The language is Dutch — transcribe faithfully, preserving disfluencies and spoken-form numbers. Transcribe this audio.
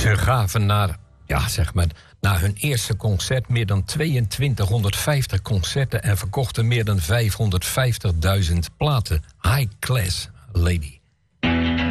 Ze gaven naar, ja, zeg maar, na hun eerste concert meer dan tweeëntwintighonderdvijftig concerten en verkochten meer dan vijfhonderdvijftigduizend platen. High Class Lady.